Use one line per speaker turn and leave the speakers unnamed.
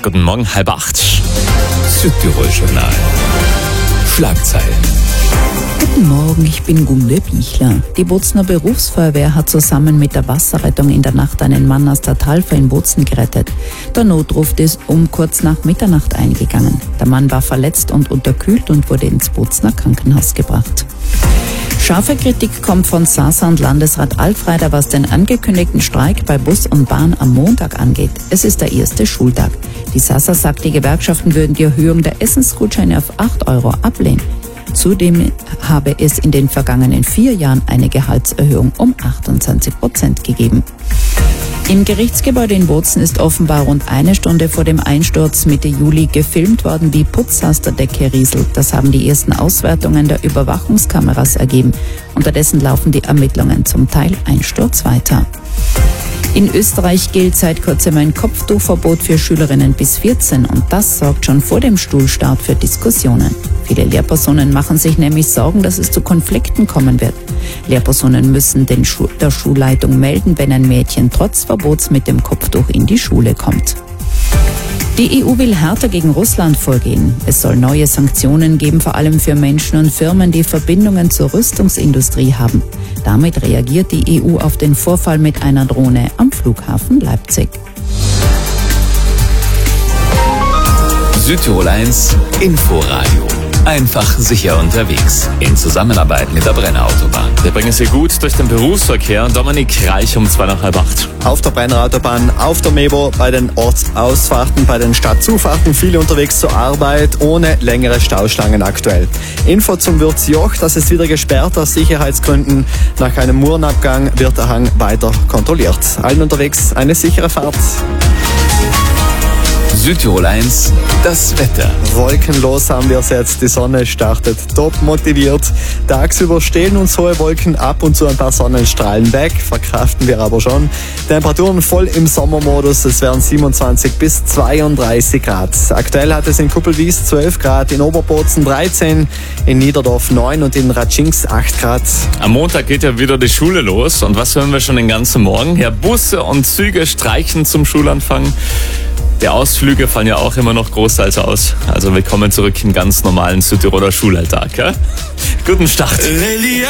Guten Morgen, 7:30. Südtirol-Journal. Schlagzeilen.
Guten Morgen, ich bin Gunde Bichler. Die Bozner Berufsfeuerwehr hat zusammen mit der Wasserrettung in der Nacht einen Mann aus der Talfer in Bozen gerettet. Der Notruf ist um kurz nach Mitternacht eingegangen. Der Mann war verletzt und unterkühlt und wurde ins Bozner Krankenhaus gebracht. Scharfe Kritik kommt von Sasa und Landesrat Altfreider, was den angekündigten Streik bei Bus und Bahn am Montag angeht. Es ist der erste Schultag. Die Sasa sagt, die Gewerkschaften würden die Erhöhung der Essensgutscheine auf 8 € ablehnen. Zudem habe es in den vergangenen 4 Jahren eine Gehaltserhöhung um 28% gegeben. Im Gerichtsgebäude in Bozen ist offenbar rund eine Stunde vor dem Einsturz Mitte Juli gefilmt worden, wie Putz aus der Decke rieselt. Das haben die ersten Auswertungen der Überwachungskameras ergeben. Unterdessen laufen die Ermittlungen zum Teileinsturz weiter. In Österreich gilt seit kurzem ein Kopftuchverbot für Schülerinnen bis 14 und das sorgt schon vor dem Schulstart für Diskussionen. Viele Lehrpersonen machen sich nämlich Sorgen, dass es zu Konflikten kommen wird. Lehrpersonen müssen der Schulleitung melden, wenn ein Mädchen trotz Verbots mit dem Kopftuch in die Schule kommt. Die EU will härter gegen Russland vorgehen. Es soll neue Sanktionen geben, vor allem für Menschen und Firmen, die Verbindungen zur Rüstungsindustrie haben. Damit reagiert die EU auf den Vorfall mit einer Drohne am Flughafen Leipzig.
Südtirol 1 Inforadio. Einfach sicher unterwegs. In Zusammenarbeit mit der Brenner Autobahn. Wir bringen Sie gut durch den Berufsverkehr. Dominik Reich um 7:45.
Auf der Brenner Autobahn, auf der Mebo, bei den Ortsausfahrten, bei den Stadtzufahrten, viele unterwegs zur Arbeit, ohne längere Stauschlangen aktuell. Info zum Würzjoch, das ist wieder gesperrt aus Sicherheitsgründen. Nach einem Murenabgang wird der Hang weiter kontrolliert. Allen unterwegs eine sichere Fahrt.
Südtirol 1, das Wetter.
Wolkenlos haben wir es jetzt. Die Sonne startet top motiviert. Tagsüber stehen uns hohe Wolken, ab und zu ein paar Sonnenstrahlen weg, verkraften wir aber schon. Temperaturen voll im Sommermodus, es wären 27 bis 32 Grad. Aktuell hat es in Kuppelwies 12 Grad, in Oberbozen 13, in Niederdorf 9 und in Ratschings 8 Grad.
Am Montag geht ja wieder die Schule los. Und was hören wir schon den ganzen Morgen? Ja, Busse und Züge streichen zum Schulanfang. Die Ausflüge fallen ja auch immer noch großteils aus. Also willkommen zurück im ganz normalen Südtiroler Schulalltag. Ja? Guten Start.